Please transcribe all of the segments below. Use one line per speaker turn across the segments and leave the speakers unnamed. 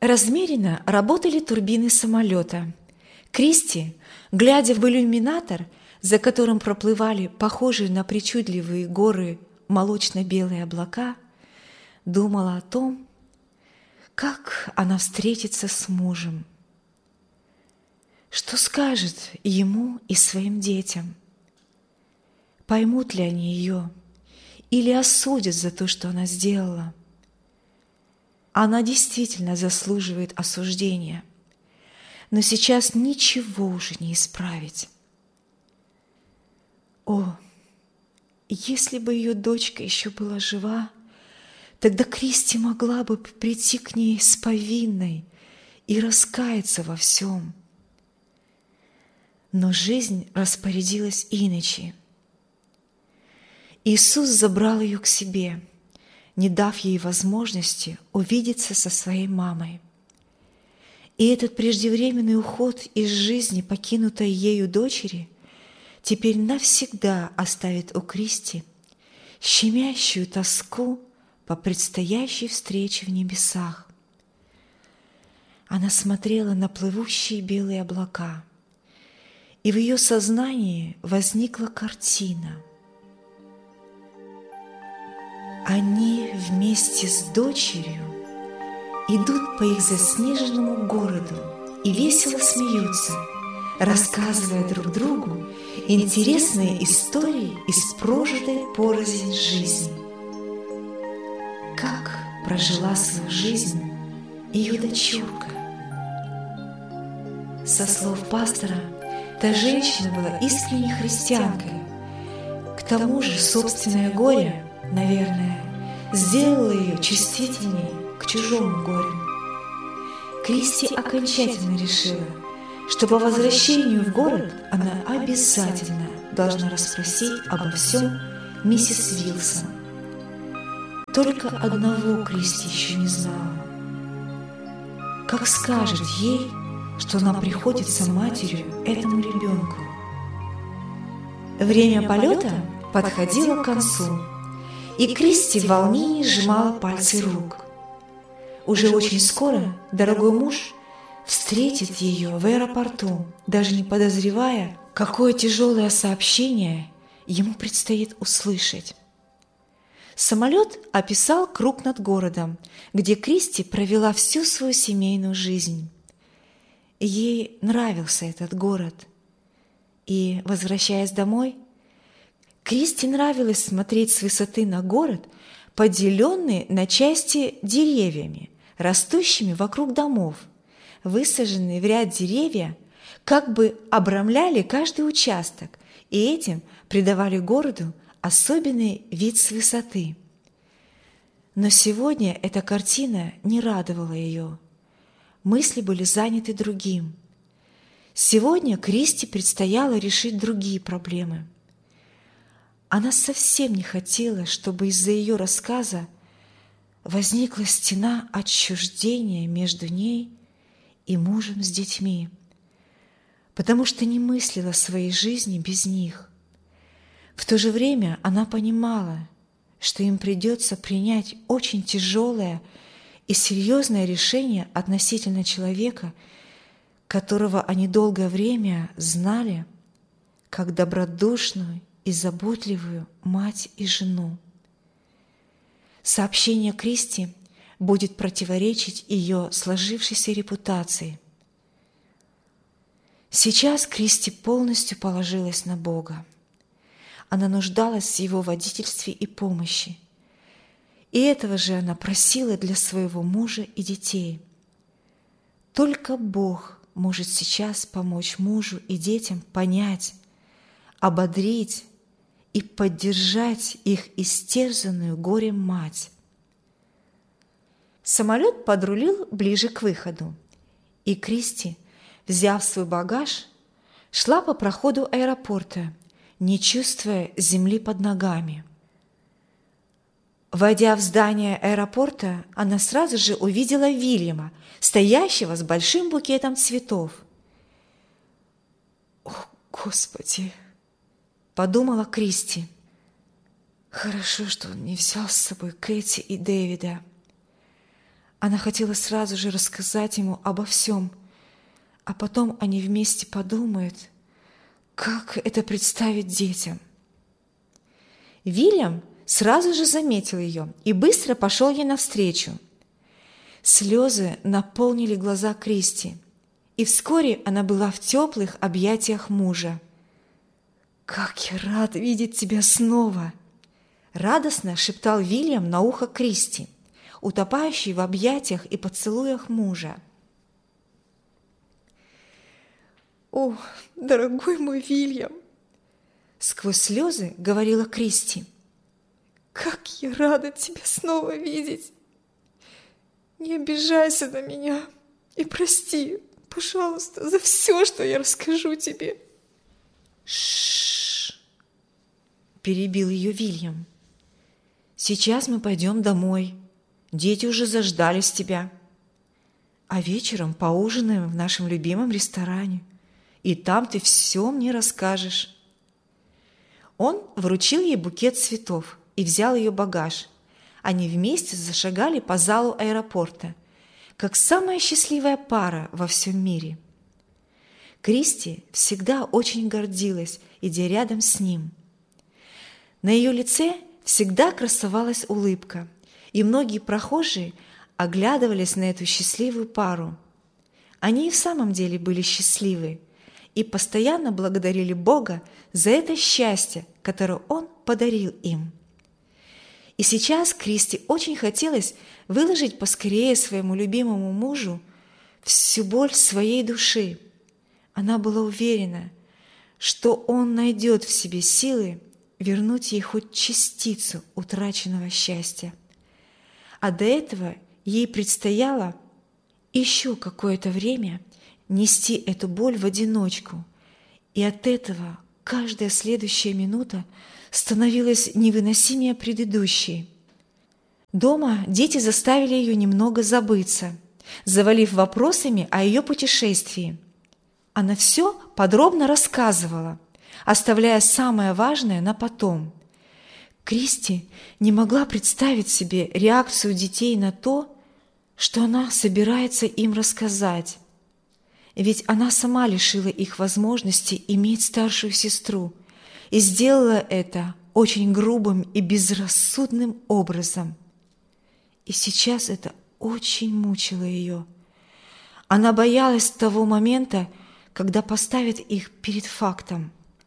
Размеренно работали турбины самолета. Кристи, глядя в иллюминатор, за которым проплывали похожие на причудливые горы молочно-белые облака, думала о том, как она встретится с мужем. Что скажет ему и своим детям? Поймут ли они ее или осудят за то, что она сделала? Она действительно заслуживает осуждения, но сейчас ничего уже не исправить. О, если бы ее дочка еще была жива, тогда Кристи могла бы прийти к ней с повинной и раскаяться во всем. Но жизнь распорядилась иначе. Иисус забрал ее к себе, не дав ей возможности увидеться со своей мамой. И этот преждевременный уход из жизни покинутой ею дочери теперь навсегда оставит у Кристи щемящую тоску по предстоящей встрече в небесах. Она смотрела на плывущие белые облака, и в ее сознании возникла картина. Они вместе с дочерью идут по их заснеженному городу и весело смеются, рассказывая друг другу интересные истории из прожитой порознь жизни. Как прожила свою жизнь ее дочурка? Со слов пастора, та женщина была искренней христианкой. К тому же собственное горе, наверное, сделало ее чувствительней к чужому горю. Кристи окончательно решила, что по возвращению в город она обязательно должна расспросить обо всем миссис Вилсон. Только одного Кристи еще не знала. Как скажет ей, что она приходится матерью этому ребенку? Время полета подходило к концу, и Кристи в волнении сжимала пальцы рук. Уже очень скоро дорогой муж встретит ее в аэропорту, даже не подозревая, какое тяжелое сообщение ему предстоит услышать. Самолет описал круг над городом, где Кристи провела всю свою семейную жизнь. Ей нравился этот город. И, возвращаясь домой, Кристи нравилось смотреть с высоты на город, поделенный на части деревьями, растущими вокруг домов. Высаженные в ряд деревья как бы обрамляли каждый участок и этим придавали городу особенный вид с высоты. Но сегодня эта картина не радовала ее. Мысли были заняты другим. Сегодня Кристи предстояло решить другие проблемы. Она совсем не хотела, чтобы из-за ее рассказа возникла стена отчуждения между ней и мужем с детьми, потому что не мыслила своей жизни без них. В то же время она понимала, что им придется принять очень тяжелое и серьезное решение относительно человека, которого они долгое время знали как добродушную и заботливую мать и жену. Сообщение Кристи будет противоречить ее сложившейся репутации. Сейчас Кристи полностью положилась на Бога. Она нуждалась в Его водительстве и помощи. И этого же она просила для своего мужа и детей. Только Бог может сейчас помочь мужу и детям понять, ободрить и поддержать их истерзанную горем мать. Самолет подрулил ближе к выходу, и Кристи, взяв свой багаж, шла по проходу аэропорта, не чувствуя земли под ногами. Войдя в здание аэропорта, она сразу же увидела Вильяма, стоящего с большим букетом цветов. «О, Господи!» – подумала Кристи. «Хорошо, что он не взял с собой Кэти и Дэвида. Она хотела сразу же рассказать ему обо всем, а потом они вместе подумают, как это представить детям. Вильям сразу же заметил ее и быстро пошел ей навстречу. Слезы наполнили глаза Кристи, и вскоре она была в теплых объятиях мужа. «Как я рад видеть тебя снова!» – радостно шептал Вильям на ухо Кристи, утопающий в объятиях и поцелуях мужа. «О, дорогой мой Вильям!» – сквозь слезы говорила Кристи. «Как я рада тебя снова видеть! Не обижайся на меня и прости, пожалуйста, за все, что я расскажу тебе». «Ш-ш-ш!» – перебил ее Вильям. «Сейчас мы пойдем домой. Дети уже заждались тебя. А вечером поужинаем в нашем любимом ресторане, и там ты все мне расскажешь». Он вручил ей букет цветов и взял ее багаж. Они вместе зашагали по залу аэропорта, как самая счастливая пара во всем мире. Кристи всегда очень гордилась, идя рядом с ним. На ее лице всегда красовалась улыбка, и многие прохожие оглядывались на эту счастливую пару. Они и в самом деле были счастливы и постоянно благодарили Бога за это счастье, которое Он подарил им. И сейчас Кристи очень хотелось выложить поскорее своему любимому мужу всю боль своей души. Она была уверена, что он найдет в себе силы вернуть ей хоть частицу утраченного счастья. А до этого ей предстояло еще какое-то время нести эту боль в одиночку, и от этого каждая следующая минута становилась невыносимее предыдущей. Дома дети заставили ее немного забыться, завалив вопросами о ее путешествии. Она все подробно рассказывала, оставляя самое важное на потом. Кристи не могла представить себе реакцию детей на то, что она собирается им рассказать. Ведь она сама лишила их возможности иметь старшую сестру и сделала это очень грубым и безрассудным образом. И сейчас это очень мучило ее. Она боялась того момента, когда поставит их перед фактом.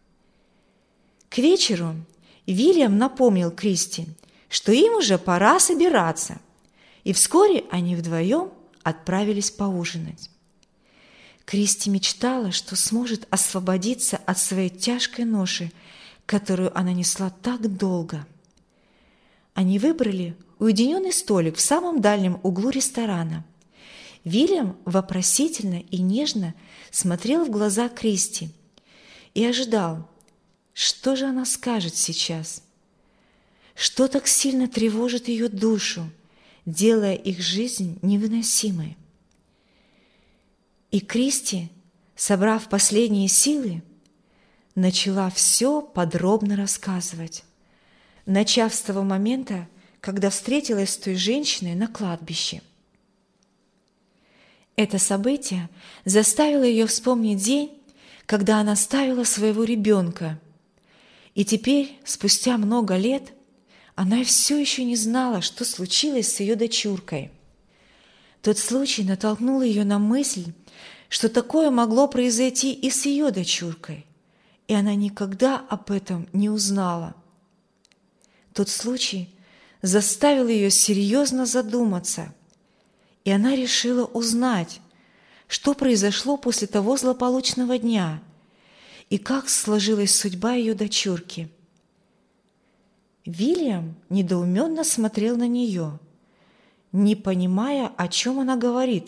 К вечеру Вильям напомнил Кристи, что им уже пора собираться, и вскоре они вдвоем отправились поужинать. Кристи мечтала, что сможет освободиться от своей тяжкой ноши, которую она несла так долго. Они выбрали уединенный столик в самом дальнем углу ресторана. Вильям вопросительно и нежно смотрел в глаза Кристи и ожидал, что же она скажет сейчас. Что так сильно тревожит ее душу, делая их жизнь невыносимой. И Кристи, собрав последние силы, начала все подробно рассказывать, начав с того момента, когда встретилась с той женщиной на кладбище. Это событие заставило ее вспомнить день, когда она оставила своего ребенка, и теперь, спустя много лет, она все еще не знала, что случилось с ее дочуркой. Тот случай натолкнул ее на мысль, что такое могло произойти и с ее дочуркой, и она никогда об этом не узнала. Тот случай заставил ее серьезно задуматься, и она решила узнать, что произошло после того злополучного дня и как сложилась судьба ее дочурки. Вильям недоуменно смотрел на нее, не понимая, о чем она говорит.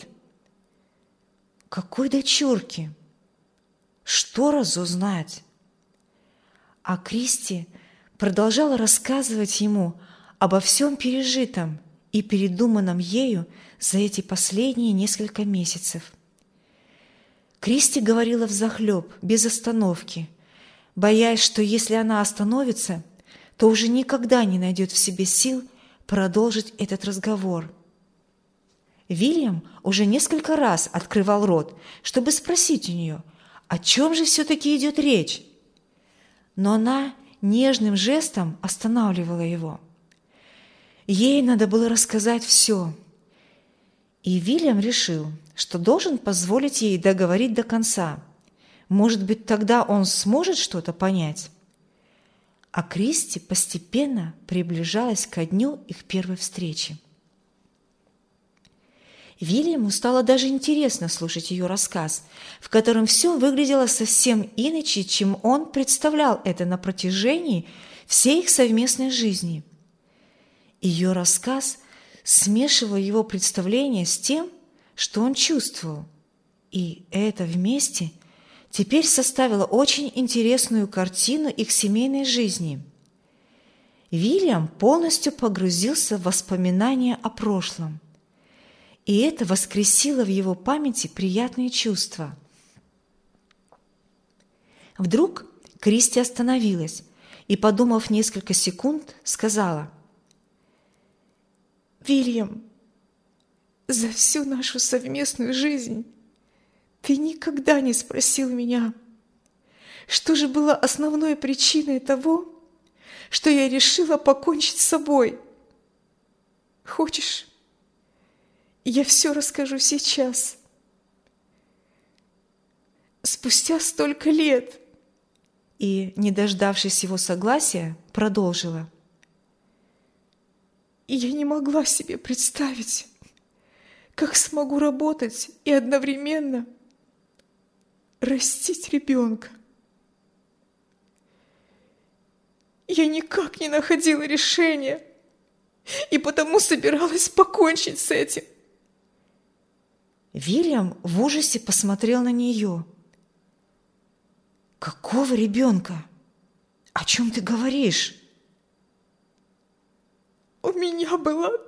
Какой дочурки? Что разузнать? А Кристи продолжала рассказывать ему обо всем пережитом и передуманном ею за эти последние несколько месяцев. Кристи говорила взахлеб, без остановки, боясь, что если она остановится, то уже никогда не найдет в себе сил продолжить этот разговор. Вильям уже несколько раз открывал рот, чтобы спросить у нее, о чем же все-таки идет речь. Но она нежным жестом останавливала его. Ей надо было рассказать все. И Вильям решил, что должен позволить ей договорить до конца. Может быть, тогда он сможет что-то понять. А Кристи постепенно приближалась ко дню их первой встречи. Вильяму стало даже интересно слушать ее рассказ, в котором все выглядело совсем иначе, чем он представлял это на протяжении всей их совместной жизни. Ее рассказ смешивал его представление с тем, что он чувствовал, и это вместе теперь составило очень интересную картину их семейной жизни. Вильям полностью погрузился в воспоминания о прошлом, и это воскресило в его памяти приятные чувства. Вдруг Кристи остановилась и, подумав несколько секунд, сказала: «Вильям, за всю нашу совместную жизнь ты никогда не спросил меня, что же было основной причиной того, что я решила покончить с собой. Хочешь, я все расскажу сейчас? Спустя столько лет». И, не дождавшись его согласия, продолжила: «Я не могла себе представить, как смогу работать и одновременно растить ребенка. Я никак не находила решения, и потому собиралась покончить с этим». Вильям в ужасе посмотрел на нее. «Какого ребенка? О чем ты говоришь?» «У меня была